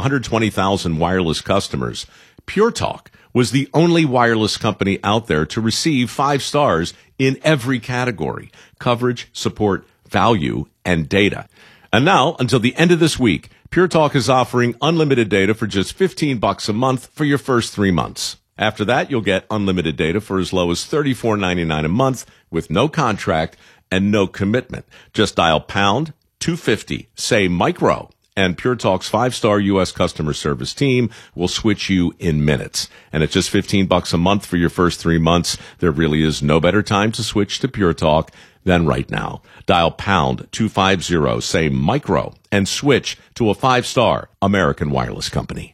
120,000 wireless customers, Pure Talk was the only wireless company out there to receive 5 stars in every category: coverage, support, value, and data. And now, until the end of this week, Pure Talk is offering unlimited data for just $15 a month for your first 3 months. After that, you'll get unlimited data for as low as $34.99 a month with no contract and no commitment. Just dial pound 250, say micro, and Pure Talk's 5-star U.S. customer service team will switch you in minutes. And at just $15 a month for your first 3 months, there really is no better time to switch to Pure Talk than right now. Dial pound 250, say micro, and switch to a 5-star American wireless company.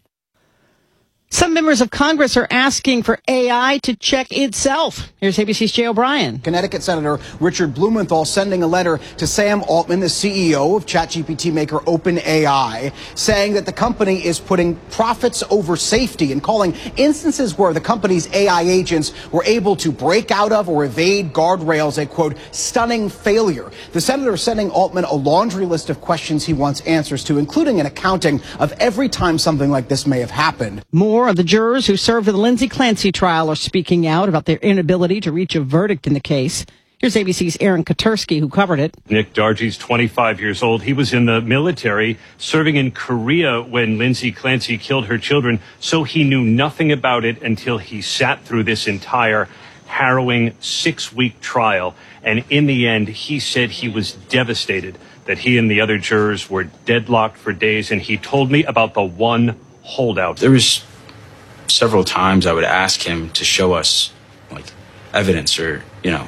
Some members of Congress are asking for AI to check itself. Here's ABC's Jay O'Brien. Connecticut Senator Richard Blumenthal sending a letter to Sam Altman, the CEO of ChatGPT maker OpenAI, saying that the company is putting profits over safety and calling instances where the company's AI agents were able to break out of or evade guardrails a, quote, stunning failure. The senator is sending Altman a laundry list of questions he wants answers to, including an accounting of every time something like this may have happened. More of the jurors who served in the Lindsay Clancy trial are speaking out about their inability to reach a verdict in the case. Here's ABC's Aaron Katursky, who covered it. Nick Dargy's 25 years old. He was in the military, serving in Korea when Lindsay Clancy killed her children, so he knew nothing about it until he sat through this entire harrowing 6-week trial. And in the end, he said he was devastated that he and the other jurors were deadlocked for days, and he told me about the one holdout. There was several times I would ask him to show us like evidence or,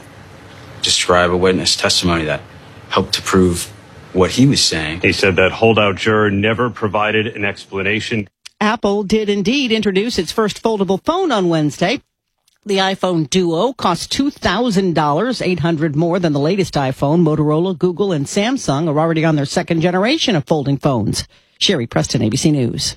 describe a witness testimony that helped to prove what he was saying. He said that holdout juror never provided an explanation. Apple did indeed introduce its first foldable phone on Wednesday. The iPhone Duo costs $2,000, $800 more than the latest iPhone. Motorola, Google, and Samsung are already on their second generation of folding phones. Sherry Preston, ABC News.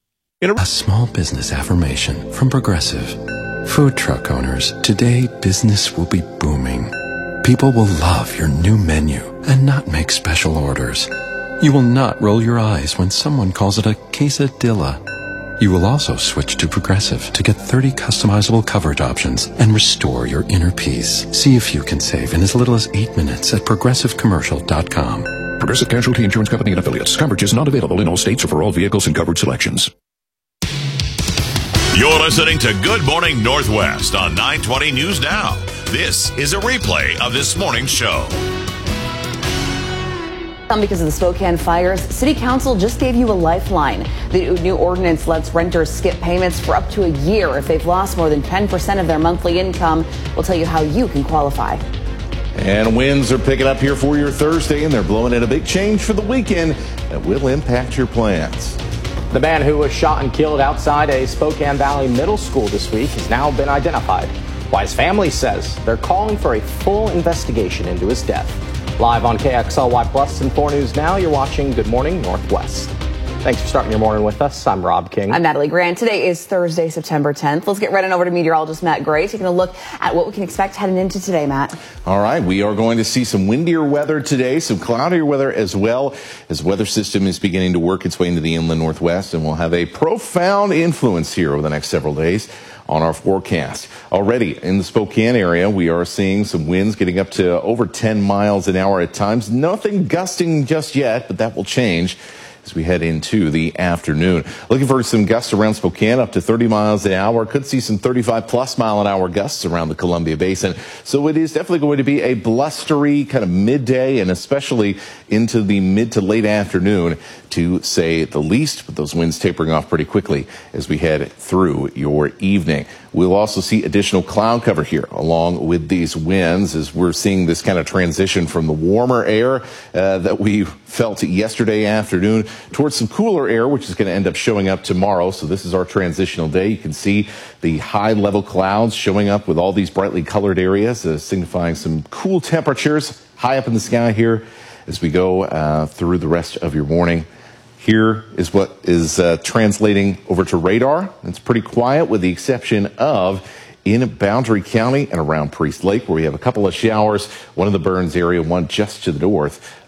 A small business affirmation from Progressive. Food truck owners, today business will be booming. People will love your new menu and not make special orders. You will not roll your eyes when someone calls it a quesadilla. You will also switch to Progressive to get 30 customizable coverage options and restore your inner peace. See if you can save in as little as 8 minutes at progressivecommercial.com. Progressive Casualty Insurance Company and Affiliates. Coverage is not available in all states or for all vehicles and coverage selections. You're listening to Good Morning Northwest on 920 News Now. This is a replay of this morning's show. Because of the Spokane fires, City Council just gave you a lifeline. The new ordinance lets renters skip payments for up to a year if they've lost more than 10% of their monthly income. We'll tell you how you can qualify. And winds are picking up here for your Thursday, and they're blowing in a big change for the weekend that will impact your plans. The man who was shot and killed outside a Spokane Valley middle school this week has now been identified. While his family says they're calling for a full investigation into his death. Live on KXLY Plus and 4 News Now, you're watching Good Morning Northwest. Thanks for starting your morning with us. I'm Rob King. I'm Natalie Grant. Today is Thursday, September 10th. Let's get right on over to meteorologist Matt Gray, taking a look at what we can expect heading into today, Matt. All right, we are going to see some windier weather today, some cloudier weather as well, as the weather system is beginning to work its way into the inland Northwest, and will have a profound influence here over the next several days on our forecast. Already in the Spokane area, we are seeing some winds getting up to over 10 miles an hour at times. Nothing gusting just yet, but that will change as we head into the afternoon. Looking for some gusts around Spokane up to 30 miles an hour. Could see some 35-plus mile-an-hour gusts around the Columbia Basin. So it is definitely going to be a blustery kind of midday and especially into the mid to late afternoon, to say the least, but those winds tapering off pretty quickly as we head through your evening. We'll also see additional cloud cover here along with these winds as we're seeing this kind of transition from the warmer air that we felt yesterday afternoon towards some cooler air, which is going to end up showing up tomorrow. So this is our transitional day. You can see the high level clouds showing up with all these brightly colored areas, signifying some cool temperatures high up in the sky here as we go through the rest of your morning. Here is what is translating over to radar. It's pretty quiet with the exception of in Boundary County and around Priest Lake, where we have a couple of showers, one in the Burns area, one just to the north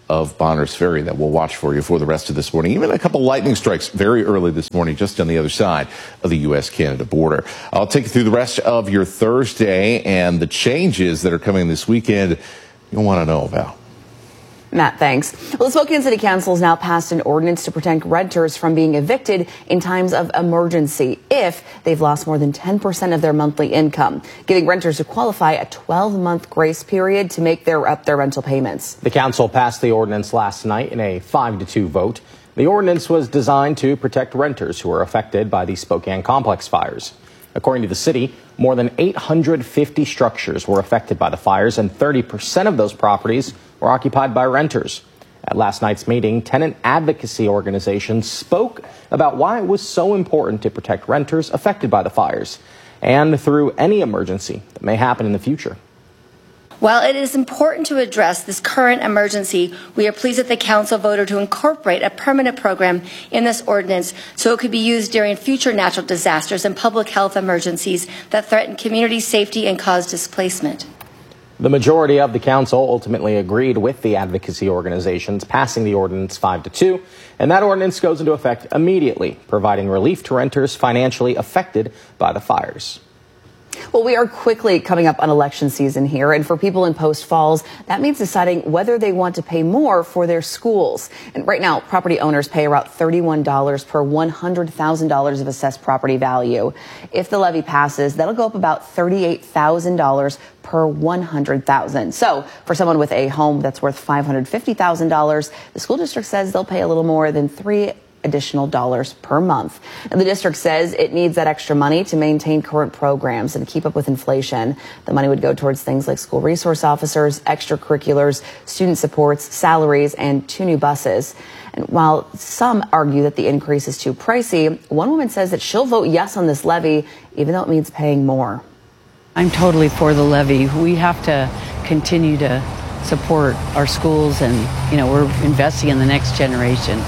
of Bonners Ferry that we'll watch for you for the rest of this morning. Even a couple lightning strikes very early this morning, just on the other side of the U.S.-Canada border. I'll take you through the rest of your Thursday and the changes that are coming this weekend you'll want to know about. Matt, thanks. Well, the Spokane City Council has now passed an ordinance to protect renters from being evicted in times of emergency if they've lost more than 10% of their monthly income, giving renters who qualify a 12-month grace period to make up their rental payments. The council passed the ordinance last night in a 5-2 vote. The ordinance was designed to protect renters who were affected by the Spokane complex fires. According to the city, more than 850 structures were affected by the fires, and 30% of those properties were occupied by renters. At last night's meeting, tenant advocacy organizations spoke about why it was so important to protect renters affected by the fires and through any emergency that may happen in the future. While it is important to address this current emergency, we are pleased that the council voted to incorporate a permanent program in this ordinance so it could be used during future natural disasters and public health emergencies that threaten community safety and cause displacement. The majority of the council ultimately agreed with the advocacy organizations, passing the ordinance 5-2, and that ordinance goes into effect immediately, providing relief to renters financially affected by the fires. Well, we are quickly coming up on election season here, and for people in Post Falls, that means deciding whether they want to pay more for their schools. And right now, property owners pay about $31 per $100,000 of assessed property value. If the levy passes, that'll go up about $38,000 per $100,000. So for someone with a home that's worth $550,000, the school district says they'll pay a little more than $3 additional dollars per month. And the district says it needs that extra money to maintain current programs and keep up with inflation. The money would go towards things like school resource officers, extracurriculars, student supports, salaries, and 2 new buses. And while some argue that the increase is too pricey, one woman says that she'll vote yes on this levy, even though it means paying more. I'm totally for the levy. We have to continue to support our schools, and, we're investing in the next generation.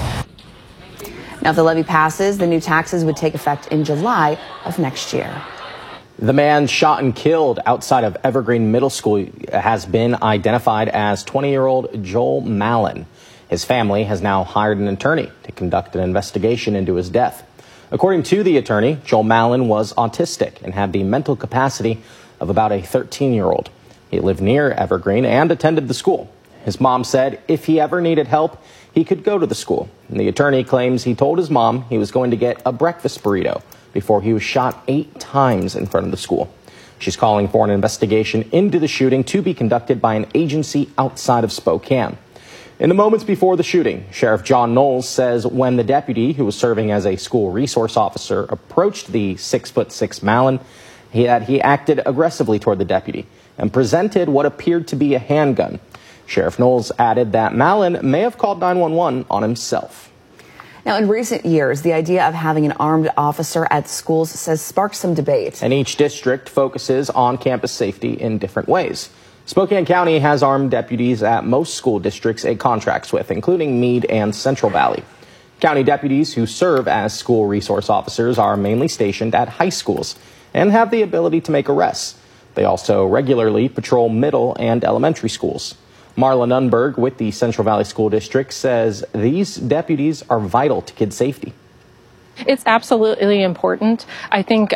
Now, if the levy passes, the new taxes would take effect in July of next year. The man shot and killed outside of Evergreen Middle School has been identified as 20-year-old Joel Mallon. His family has now hired an attorney to conduct an investigation into his death. According to the attorney, Joel Mallon was autistic and had the mental capacity of about a 13-year-old. He lived near Evergreen and attended the school. His mom said if he ever needed help, he could go to the school. And the attorney claims he told his mom he was going to get a breakfast burrito before he was shot 8 times in front of the school. She's calling for an investigation into the shooting to be conducted by an agency outside of Spokane. In the moments before the shooting, Sheriff John Knowles says when the deputy who was serving as a school resource officer approached the 6'6" Mallon, he acted aggressively toward the deputy and presented what appeared to be a handgun. Sheriff Knowles added that Mallon may have called 911 on himself. Now, in recent years, the idea of having an armed officer at schools has sparked some debate. And each district focuses on campus safety in different ways. Spokane County has armed deputies at most school districts it contracts with, including Meade and Central Valley. County deputies who serve as school resource officers are mainly stationed at high schools and have the ability to make arrests. They also regularly patrol middle and elementary schools. Marla Nunberg with the Central Valley School District says these deputies are vital to kids' safety. It's absolutely important. I think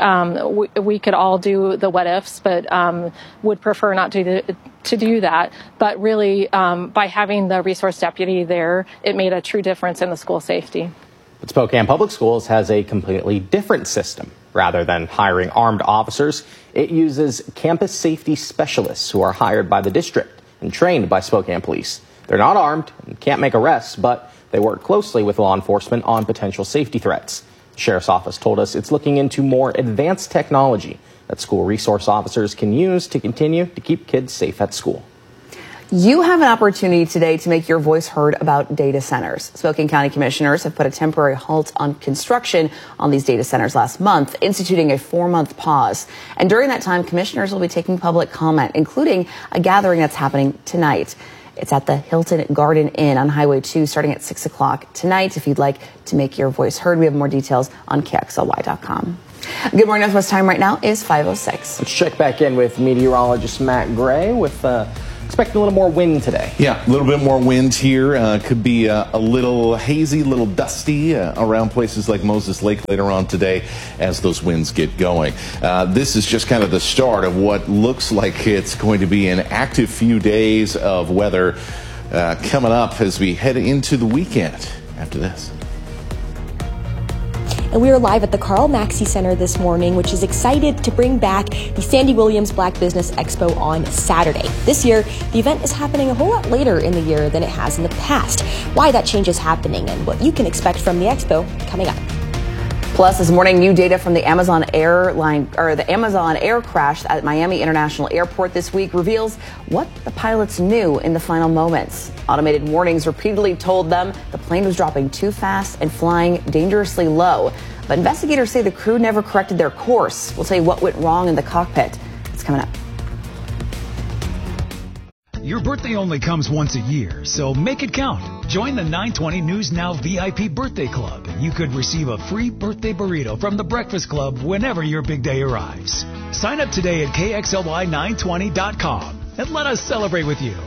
we could all do the what ifs, but would prefer not to do that. But really, by having the resource deputy there, it made a true difference in the school safety. But Spokane Public Schools has a completely different system. Rather than hiring armed officers, it uses campus safety specialists who are hired by the district and trained by Spokane Police. They're not armed and can't make arrests, but they work closely with law enforcement on potential safety threats. The Sheriff's Office told us it's looking into more advanced technology that school resource officers can use to continue to keep kids safe at school. You have an opportunity today to make your voice heard about data centers. Spokane County commissioners have put a temporary halt on construction on these data centers last month, instituting a 4-month pause. And during that time, commissioners will be taking public comment, including a gathering that's happening tonight. It's at the Hilton Garden Inn on Highway 2 starting at 6 o'clock tonight. If you'd like to make your voice heard, we have more details on KXLY.com. Good morning, Northwest time right now is 5:06. Let's check back in with meteorologist Matt Gray with Expecting a little more wind today. Yeah, a little bit more wind here. Could be a little hazy, a little dusty around places like Moses Lake later on today as those winds get going. This is just kind of the start of what looks like it's going to be an active few days of weather coming up as we head into the weekend after this. And we are live at the Karl Maxey Center this morning, which is excited to bring back the Sandy Williams Black Business Expo on Saturday. This year, the event is happening a whole lot later in the year than it has in the past. Why that change is happening and what you can expect from the expo coming up. Plus, this morning, new data from the Amazon Air crash at Miami International Airport this week reveals what the pilots knew in the final moments. Automated warnings repeatedly told them the plane was dropping too fast and flying dangerously low. But investigators say the crew never corrected their course. We'll tell you what went wrong in the cockpit. It's coming up. Your birthday only comes once a year, so make it count. Join the 920 News Now VIP Birthday Club, and you could receive a free birthday burrito from the Breakfast Club whenever your big day arrives. Sign up today at KXLY920.com and let us celebrate with you.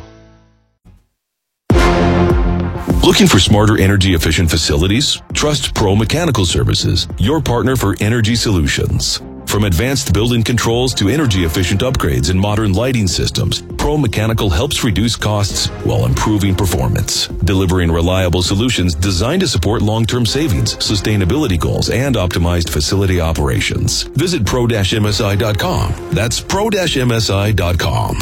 Looking for smarter, energy-efficient facilities? Trust Pro Mechanical Services, your partner for energy solutions. From advanced building controls to energy-efficient upgrades and modern lighting systems, Pro Mechanical helps reduce costs while improving performance, delivering reliable solutions designed to support long-term savings, sustainability goals, and optimized facility operations. Visit pro-msi.com. That's pro-msi.com.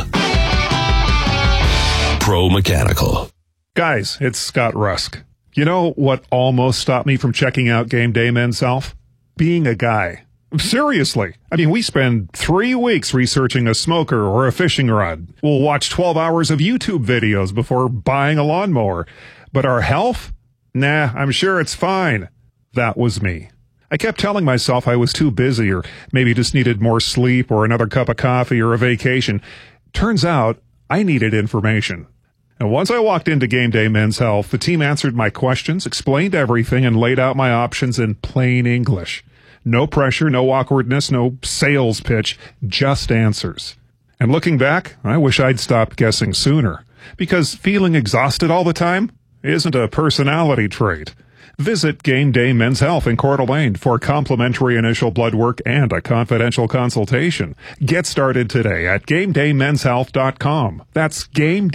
Pro Mechanical. Guys, it's Scott Rusk. You know what almost stopped me from checking out Game Day Men's Health? Being a guy. Seriously. I mean, we spend 3 weeks researching a smoker or a fishing rod. We'll watch 12 hours of YouTube videos before buying a lawnmower. But our health? Nah, I'm sure it's fine. That was me. I kept telling myself I was too busy or maybe just needed more sleep or another cup of coffee or a vacation. Turns out I needed information. And once I walked into Game Day Men's Health, the team answered my questions, explained everything, and laid out my options in plain English. No pressure, no awkwardness, no sales pitch, just answers. And looking back, I wish I'd stopped guessing sooner, because feeling exhausted all the time isn't a personality trait. Visit Game Day Men's Health in Coeur d'Alene for complimentary initial blood work and a confidential consultation. Get started today at GameDayMen'sHealth.com. That's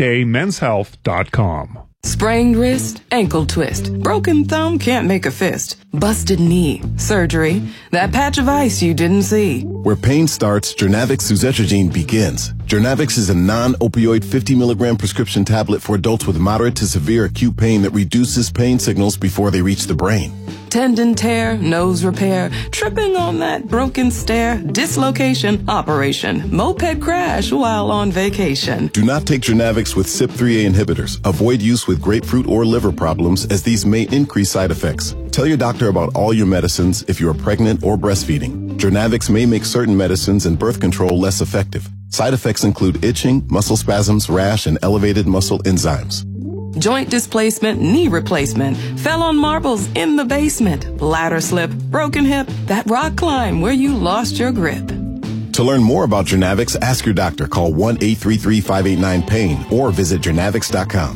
GameDayMen'sHealth.com. Sprained wrist, ankle twist, broken thumb, can't make a fist, busted knee, surgery, that patch of ice you didn't see. Where pain starts, Jernavix suzetrigine begins. Jernavix is a non-opioid 50 milligram prescription tablet for adults with moderate to severe acute pain that reduces pain signals before they reach the brain. Tendon tear, nose repair, tripping on that broken stair, dislocation, operation, moped crash while on vacation. Do not take Jernavix with CYP3A inhibitors. Avoid use with grapefruit or liver problems as these may increase side effects. Tell your doctor about all your medicines if you are pregnant or breastfeeding. Jernavix may make certain medicines and birth control less effective. Side effects include itching, muscle spasms, rash, and elevated muscle enzymes. Joint displacement, knee replacement, fell on marbles in the basement, ladder slip, broken hip, that rock climb where you lost your grip. To learn more about Jernavix, ask your doctor. Call 1-833-589-PAIN or visit Jernavix.com.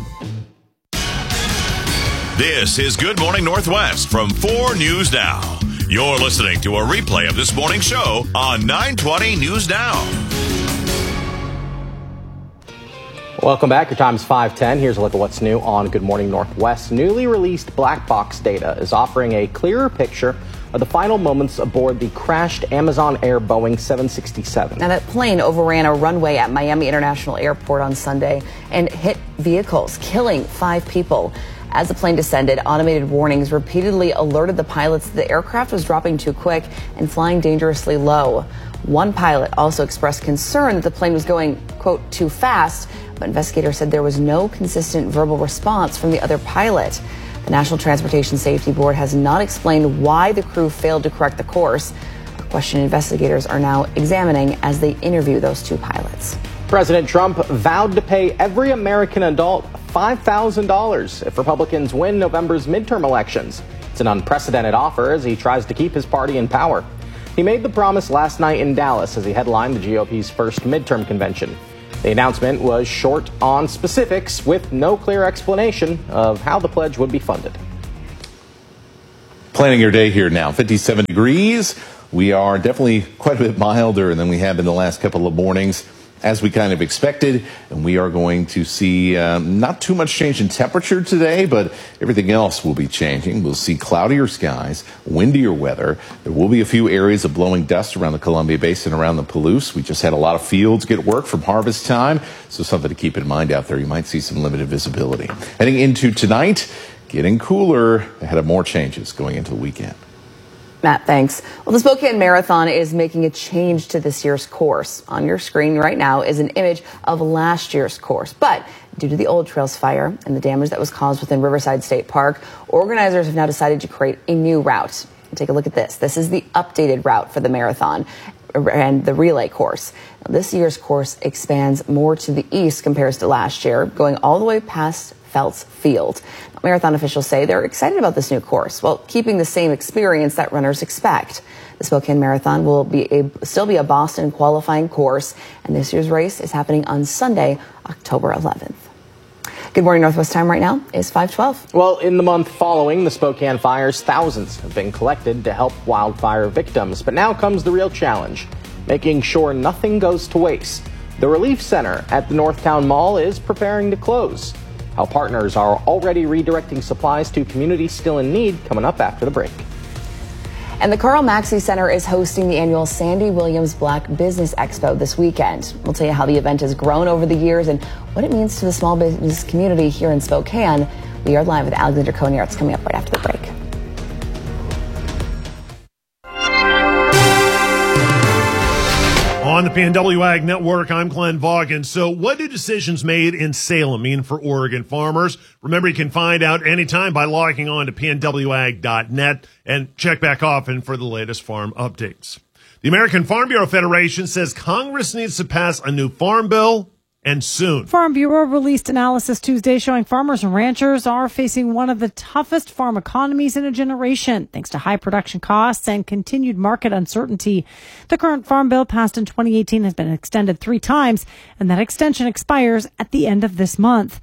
This is Good Morning Northwest from 4 News Now. You're listening to a replay of this morning's show on 920 News Now. Welcome back. Your time is 5:10. Here's a look at what's new on Good Morning Northwest. Newly released black box data is offering a clearer picture of the final moments aboard the crashed Amazon Air Boeing 767. Now, that plane overran a runway at Miami International Airport on Sunday and hit vehicles, killing 5 people. As the plane descended, automated warnings repeatedly alerted the pilots that the aircraft was dropping too quick and flying dangerously low. One pilot also expressed concern that the plane was going, quote, too fast, but investigators said there was no consistent verbal response from the other pilot. The National Transportation Safety Board has not explained why the crew failed to correct the course, a question investigators are now examining as they interview those 2 pilots. President Trump vowed to pay every American adult $5,000 if Republicans win November's midterm elections. It's an unprecedented offer as he tries to keep his party in power. He made the promise last night in Dallas as he headlined the GOP's first midterm convention. The announcement was short on specifics with no clear explanation of how the pledge would be funded. Planning your day here now, 57 degrees. We are definitely quite a bit milder than we have in the last couple of mornings, as we kind of expected. And we are going to see not too much change in temperature today, but everything else will be changing. We'll see cloudier skies, windier weather. There will be a few areas of blowing dust around the Columbia Basin, around the Palouse. We just had a lot of fields get work from harvest time, so something to keep in mind out there. You might see some limited visibility. Heading into tonight, getting cooler ahead of more changes going into the weekend. Matt, thanks. Well, the Spokane Marathon is making a change to this year's course. On your screen right now is an image of last year's course. But due to the Old Trails fire and the damage that was caused within Riverside State Park, organizers have now decided to create a new route. Take a look at this. This is the updated route for the marathon and the relay course. Now, this year's course expands more to the east compared to last year, going all the way past Feltz Field. Marathon officials say they're excited about this new course, while keeping the same experience that runners expect. The Spokane Marathon will still be a Boston qualifying course, and this year's race is happening on Sunday, October 11th. Good morning, Northwest time right now is 5:12. Well, in the month following the Spokane fires, thousands have been collected to help wildfire victims. But now comes the real challenge, making sure nothing goes to waste. The Relief Center at the Northtown Mall is preparing to close. How partners are already redirecting supplies to communities still in need, coming up after the break. And the Carl Maxey Center is hosting the annual Sandy Williams Black Business Expo this weekend. We'll tell you how the event has grown over the years and what it means to the small business community here in Spokane. We are live with Alexander Konyartz coming up right after the break. On the PNW Ag Network, I'm Glenn Vaughan. So what do decisions made in Salem mean for Oregon farmers? Remember, you can find out anytime by logging on to pnwag.net and check back often for the latest farm updates. The American Farm Bureau Federation says Congress needs to pass a new farm bill, and soon. Farm Bureau released analysis Tuesday showing farmers and ranchers are facing one of the toughest farm economies in a generation, thanks to high production costs and continued market uncertainty. The current farm bill passed in 2018 has been extended 3 times, and that extension expires at the end of this month.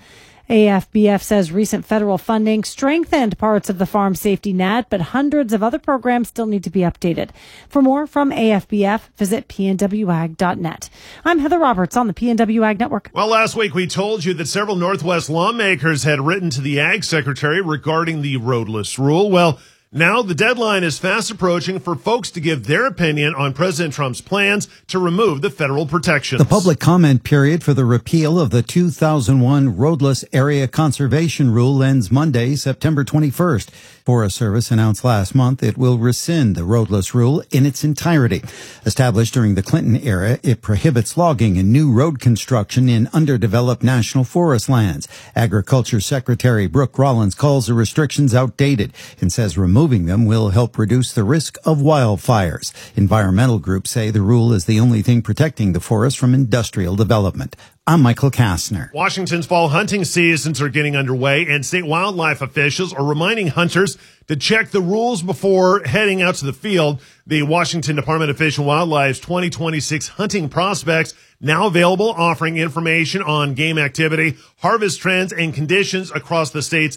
AFBF says recent federal funding strengthened parts of the farm safety net, but hundreds of other programs still need to be updated. For more from AFBF, visit pnwag.net. I'm Heather Roberts on the PNW Ag Network. Well, last week we told you that several Northwest lawmakers had written to the Ag Secretary regarding the roadless rule. Well, now the deadline is fast approaching for folks to give their opinion on President Trump's plans to remove the federal protections. The public comment period for the repeal of the 2001 Roadless Area Conservation Rule ends Monday, September 21st. Forest Service announced last month it will rescind the roadless rule in its entirety. Established during the Clinton era, it prohibits logging and new road construction in underdeveloped national forest lands. Agriculture Secretary Brooke Rollins calls the restrictions outdated and says removing them will help reduce the risk of wildfires. Environmental groups say the rule is the only thing protecting the forest from industrial development. I'm Michael Kastner. Washington's fall hunting seasons are getting underway, and state wildlife officials are reminding hunters to check the rules before heading out to the field. The Washington Department of Fish and Wildlife's 2026 hunting prospects now available, offering information on game activity, harvest trends, and conditions across the state's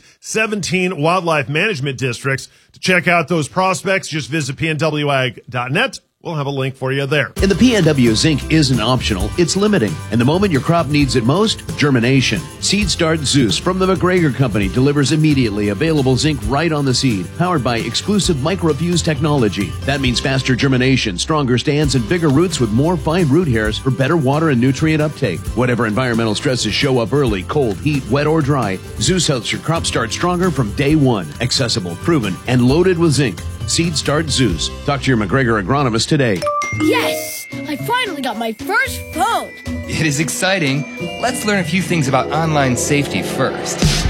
17 wildlife management districts. To check out those prospects, just visit pnwag.net. We'll have a link for you there. In the PNW, zinc isn't optional, it's limiting. And the moment your crop needs it most, germination. Seed Start Zeus from the McGregor Company delivers immediately available zinc right on the seed, powered by exclusive microfuse technology. That means faster germination, stronger stands, and bigger roots with more fine root hairs for better water and nutrient uptake. Whatever environmental stresses show up early, cold, heat, wet, or dry, Zeus helps your crop start stronger from day one. Accessible, proven, and loaded with zinc. Seed Start Zeus. Talk to your McGregor agronomist today. Yes! I finally got my first phone! It is exciting. Let's learn a few things about online safety first.